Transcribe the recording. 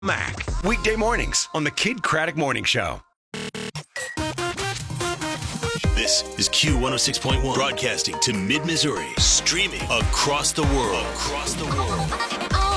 Mac. Weekday mornings on the Kid Craddock Morning Show. This is Q106.1, broadcasting to mid-Missouri, streaming across the world.